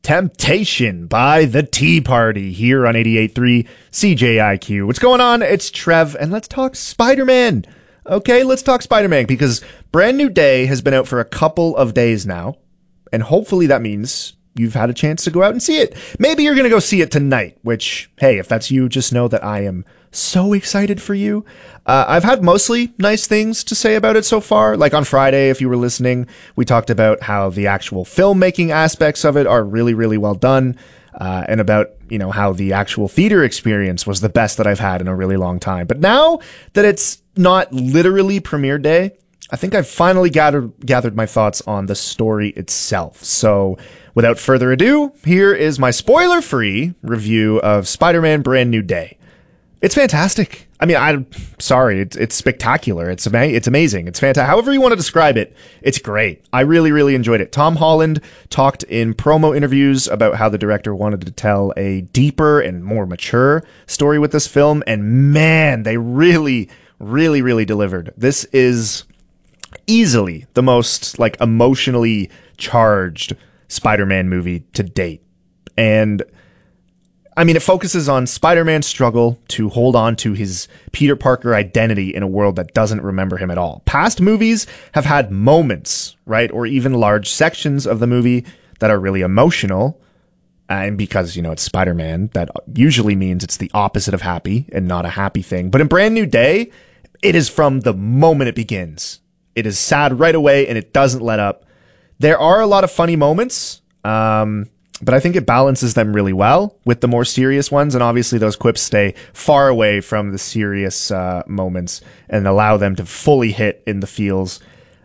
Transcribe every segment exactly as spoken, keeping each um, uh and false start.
Temptation by The Tea Party here on eighty-eight point three C J I Q. What's going on? It's Trev, and let's talk Spider-Man. Okay, let's talk Spider-Man, because Brand New Day has been out for a couple of days now, and hopefully that means you've had a chance to go out and see it. Maybe you're going to go see it tonight, which, hey, if that's you, just know that I am so excited for you. Uh, I've had mostly nice things to say about it so far. Like on Friday, if you were listening, we talked about how the actual filmmaking aspects of it are really, really well done. Uh, and about, you know, how the actual theater experience was the best that I've had in a really long time. But now that it's not literally premiere day, I think I've finally gathered gathered my thoughts on the story itself. So without further ado, here is my spoiler-free review of Spider-Man Brand New Day. It's fantastic. I mean, I'm sorry, it's it's spectacular. It's ama- it's amazing. It's fantastic. However you want to describe it, it's great. I really, really enjoyed it. Tom Holland talked in promo interviews about how the director wanted to tell a deeper and more mature story with this film, and man, they really, really, really delivered. This is easily the most like emotionally charged Spider-Man movie to date. And I mean, it focuses on Spider-Man's struggle to hold on to his Peter Parker identity in a world that doesn't remember him at all. Past movies have had moments, right? Or even large sections of the movie that are really emotional. And because, you know, it's Spider-Man, that usually means it's the opposite of happy and not a happy thing. But in Brand New Day, it is from the moment it begins. It is sad right away, and it doesn't let up. There are a lot of funny moments, um, but I think it balances them really well with the more serious ones, and obviously those quips stay far away from the serious uh, moments and allow them to fully hit in the feels.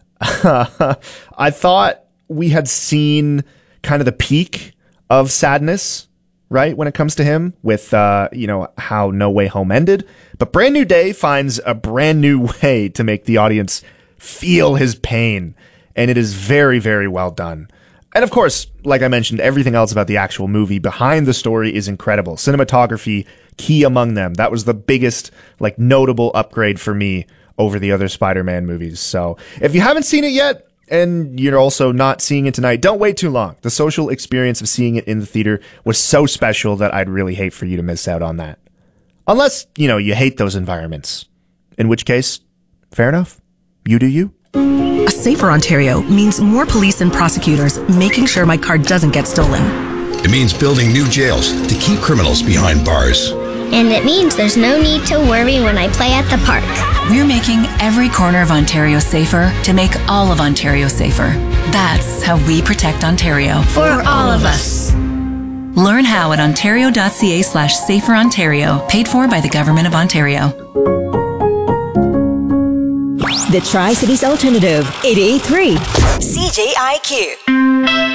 I thought we had seen kind of the peak of sadness, right, when it comes to him, with, uh, you know, how No Way Home ended. But Brand New Day finds a brand new way to make the audience feel his pain, and it is very, very well done. And of course, like I mentioned, everything else about the actual movie behind the story is incredible. Cinematography, key among them. That was the biggest, like, notable upgrade for me over the other Spider-Man movies. So if you haven't seen it yet, and you're also not seeing it tonight, don't wait too long. The social experience of seeing it in the theater was so special that I'd really hate for you to miss out on that. Unless, you know, you hate those environments. In which case, fair enough. You do you. A safer Ontario means more police and prosecutors making sure my car doesn't get stolen. It means building new jails to keep criminals behind bars. And it means there's no need to worry when I play at the park. We're making every corner of Ontario safer to make all of Ontario safer. That's how we protect Ontario. For all of us. Learn how at ontario.ca slash safer Ontario, paid for by the Government of Ontario. The Tri-Cities Alternative, eighty-eight point three C J I Q.